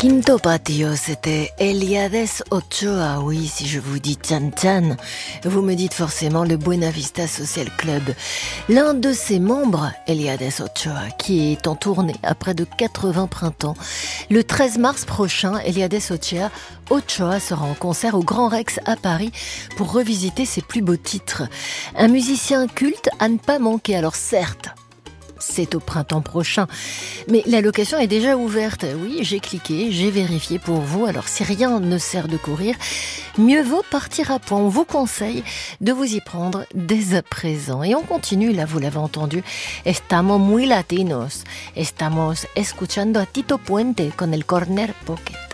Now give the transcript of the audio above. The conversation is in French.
Quinto Patio, c'était Eliades Ochoa. Oui, si je vous dis Chan Chan, vous me dites forcément le Buena Vista Social Club. L'un de ses membres, Eliades Ochoa, qui est en tournée à près de 80 printemps. Le 13 mars prochain, Eliades Ochoa sera en concert au Grand Rex à Paris pour revisiter ses plus beaux titres. Un musicien culte à ne pas manquer. Alors certes, c'est au printemps prochain. Mais la location est déjà ouverte. Oui, j'ai cliqué, j'ai vérifié pour vous. Alors si rien ne sert de courir, mieux vaut partir à point. On vous conseille de vous y prendre dès à présent. Et on continue, là vous l'avez entendu. Estamos muy latinos. Estamos escuchando a Tito Puente con el Corner Pocket.